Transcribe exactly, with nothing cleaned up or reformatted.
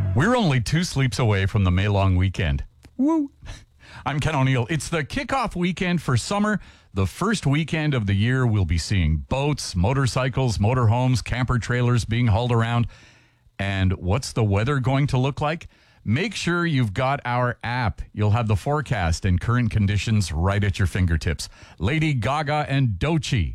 We're only two sleeps away from the May long weekend. Woo! I'm Ken O'Neill. It's the kickoff weekend for summer. The first weekend of the year, we'll be seeing boats, motorcycles, motorhomes, camper trailers being hauled around. And what's the weather going to look like? Make sure you've got our app. You'll have the forecast and current conditions right at your fingertips. Lady Gaga and Doechii